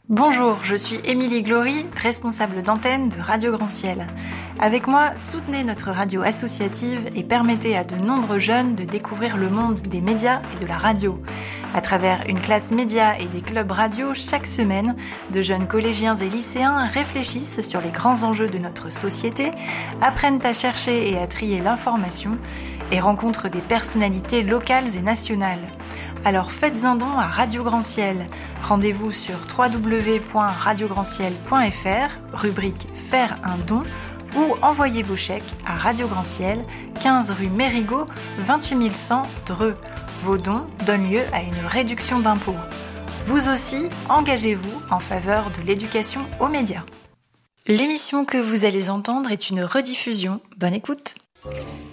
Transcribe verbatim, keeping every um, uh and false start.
Bonjour, je suis Émilie Glory, responsable d'antenne de Radio Grand Ciel. Avec moi, soutenez notre radio associative et permettez à de nombreux jeunes de découvrir le monde des médias et de la radio. À travers une classe média et des clubs radio chaque semaine, de jeunes collégiens et lycéens réfléchissent sur les grands enjeux de notre société, apprennent à chercher et à trier l'information et rencontrent des personnalités locales et nationales. Alors faites un don à Radio Grand Ciel. Rendez-vous sur w w w point radio grand ciel point f r, rubrique Faire un don, ou envoyez vos chèques à Radio Grand Ciel, quinze rue Mérigot, vingt-huit mille cent Dreux. Vos dons donnent lieu à une réduction d'impôt. Vous aussi, engagez-vous en faveur de l'éducation aux médias. L'émission que vous allez entendre est une rediffusion. Bonne écoute.